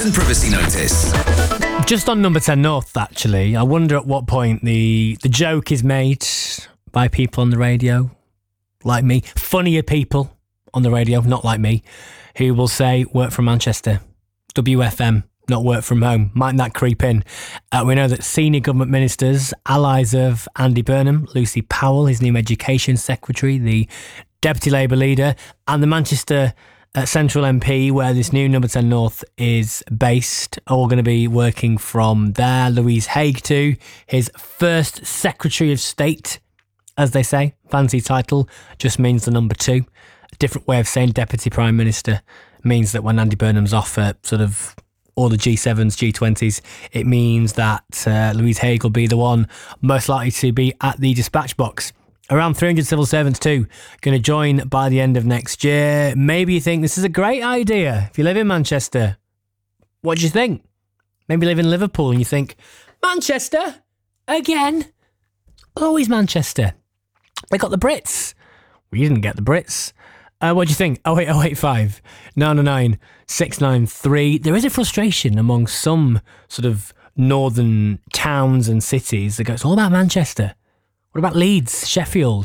Written privacy notice. Just on number 10 North, actually, I wonder at what point the joke is made by people on the radio, like me, funnier people on the radio, not like me, who will say, work from Manchester, WFM, not work from home. Might that creep in? We know that senior government ministers, allies of Andy Burnham, Lucy Powell, his new education secretary, the deputy Labour leader, and the Manchester Central MP, where this new number 10 North is based, are all going to be working from there. Louise Haigh too, his first Secretary of State, as they say. Fancy title, just means the number 2. A different way of saying Deputy Prime Minister means that when Andy Burnham's off at sort of all the G7s, G20s, it means that Louise Haigh will be the one most likely to be at the dispatch box. Around 300 civil servants too, going to join by the end of next year. Maybe you think this is a great idea if you live in Manchester. What do you think? Maybe you live in Liverpool and you think, Manchester? Again? Always Manchester. They got the Brits. We didn't get the Brits. What do you think? 08085 909 693. There is a frustration among some sort of northern towns and cities that goes, it's all about Manchester. What about Leeds, Sheffield,